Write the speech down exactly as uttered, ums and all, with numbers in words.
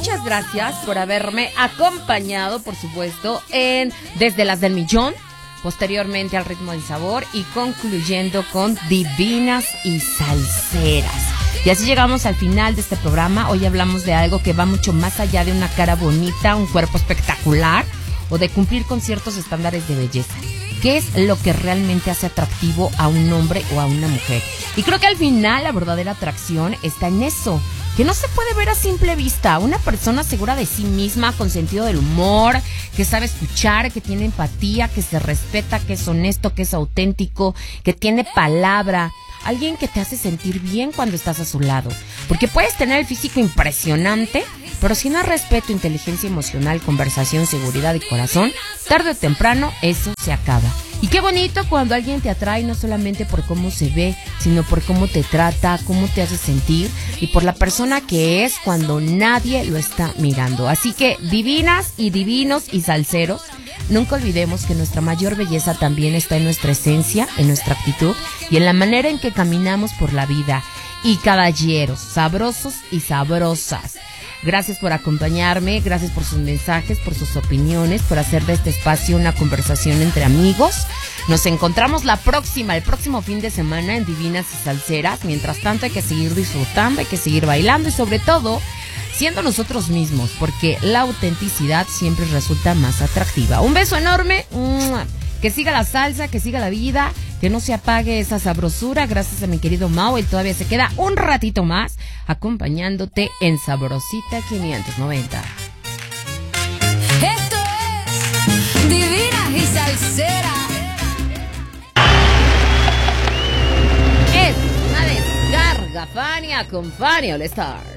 muchas gracias por haberme acompañado, por supuesto, en Desde las del Millón, posteriormente al Ritmo del Sabor y concluyendo con Divinas y Salseras. Y así llegamos al final de este programa. Hoy hablamos de algo que va mucho más allá de una cara bonita, un cuerpo espectacular o de cumplir con ciertos estándares de belleza. ¿Qué es lo que realmente hace atractivo a un hombre o a una mujer? Y creo que al final la verdadera atracción está en eso, que no se puede ver a simple vista. Una persona segura de sí misma, con sentido del humor, que sabe escuchar, que tiene empatía, que se respeta, que es honesto, que es auténtico, que tiene palabra. Alguien que te hace sentir bien cuando estás a su lado. Porque puedes tener el físico impresionante, pero si no hay respeto, inteligencia emocional, conversación, seguridad y corazón, tarde o temprano eso se acaba. Y qué bonito cuando alguien te atrae no solamente por cómo se ve, sino por cómo te trata, cómo te hace sentir y por la persona que es cuando nadie lo está mirando. Así que divinas y divinos y salseros, nunca olvidemos que nuestra mayor belleza también está en nuestra esencia, en nuestra actitud y en la manera en que caminamos por la vida. Y caballeros, sabrosos y sabrosas, gracias por acompañarme, gracias por sus mensajes, por sus opiniones, por hacer de este espacio una conversación entre amigos. Nos encontramos la próxima, el próximo fin de semana en Divinas y Salseras. Mientras tanto hay que seguir disfrutando, hay que seguir bailando y sobre todo siendo nosotros mismos, porque la autenticidad siempre resulta más atractiva. Un beso enorme, que siga la salsa, que siga la vida, que no se apague esa sabrosura. Gracias a mi querido Mau, él todavía se queda un ratito más acompañándote en Sabrosita quinientos noventa. Esto es Divinas y Salseras. Es una descarga Fania con Fania All Star.